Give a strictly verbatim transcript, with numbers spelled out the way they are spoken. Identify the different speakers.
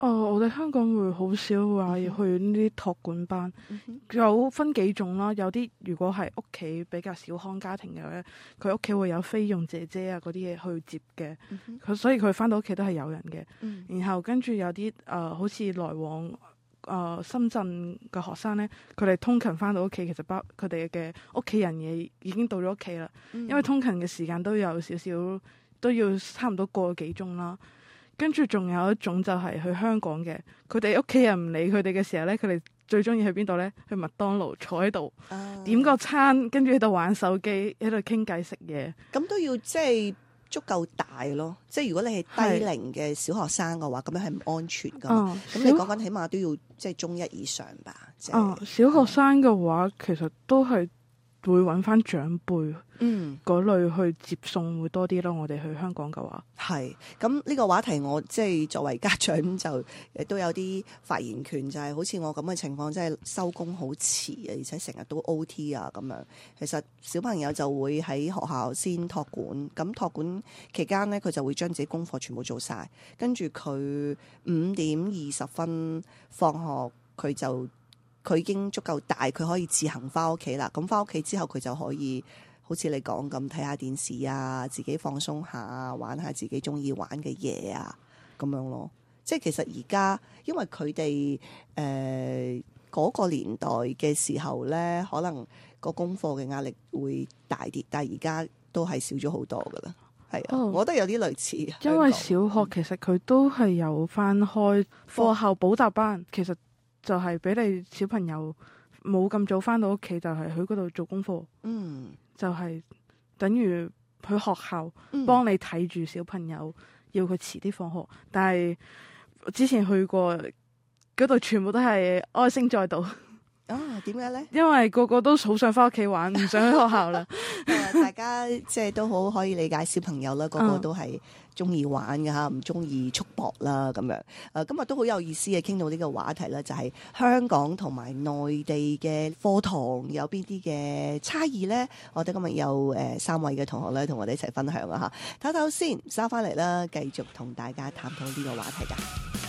Speaker 1: 哦，我哋香港會好少話要去呢啲託管班，
Speaker 2: 嗯哼
Speaker 1: 有分幾種啦。有啲如果係屋企比較小康家庭嘅咧，佢屋企會有菲傭姐姐啊嗰啲嘢去接嘅，佢、
Speaker 2: 嗯哼
Speaker 1: 所以佢翻到屋企都係有人嘅。
Speaker 2: 嗯
Speaker 1: 然後跟住有啲誒、呃、好似來往誒、呃、深圳嘅學生咧，佢哋通勤翻到屋企，其實包佢哋嘅屋企人嘢已經到咗屋企啦，
Speaker 2: 嗯
Speaker 1: 因為通勤嘅時間都有少少都要差唔多個幾鐘啦。跟住仲有一種就係去香港嘅，佢哋屋企人唔理佢哋嘅時候咧，佢哋最中意去邊度咧？去麥當勞坐喺度、
Speaker 2: 啊
Speaker 1: 點個餐，跟住喺度玩手機，喺度傾偈食嘢。
Speaker 2: 咁都要即係足夠大咯，即係如果你係低齡嘅小學生嘅話，咁樣係唔安全噶嘛。
Speaker 1: 嗯，
Speaker 2: 咁你講緊起碼都要即係中一以上吧？即係
Speaker 1: 嗯，小學生嘅話，其實都係會揾翻長輩
Speaker 2: 嗯。
Speaker 1: 嗰類去接送會多啲咯。我哋去香港嘅話，
Speaker 2: 係咁呢個話題我，我即係作為家長就亦都有啲發言權，就係、是、好似我咁嘅情況，即係收工好遲啊，而且成日都 O T 啊咁樣。其實小朋友就會喺學校先託管，咁託管期間呢，佢就會將自己功課全部做晒，跟住佢五點二十分放學，佢就佢已經足夠大，佢可以自行翻屋企啦。咁翻屋企之後，佢就可以好似你講咁睇下電視啊，自己放鬆下，玩下自己中意玩嘅嘢啊，咁樣咯。即係其實而家因為佢哋誒嗰個年代嘅時候咧，可能個功課嘅壓力會大啲，但係而家都係少咗好多噶啦。係啊，
Speaker 1: 哦
Speaker 2: 我覺得有啲類似。
Speaker 1: 因為小學其實佢都係有翻開課後補習班，其實就係俾你小朋友冇咁早翻到屋企，就係去嗰度做功課。
Speaker 2: 嗯。
Speaker 1: 就係等於去學校
Speaker 2: 嗯
Speaker 1: 幫你睇住小朋友，要佢遲啲放學。但係之前去過嗰度，全部都係哀聲載道。
Speaker 2: 啊，點解咧？
Speaker 1: 因為個個都好想翻屋企玩，唔想去學校啦。
Speaker 2: 大家即係都好可以理解小朋友啦，個個都係中意玩嘅嚇，唔中意束縛啦咁樣。誒，今日都好有意思嘅，傾到呢個話題咧，就係香港同埋內地嘅課堂有邊啲嘅差異咧？我哋今日有誒三位嘅同學咧，同我哋一齊分享啊嚇。唞唞先，收翻嚟啦，繼續同大家探討呢個話題㗎。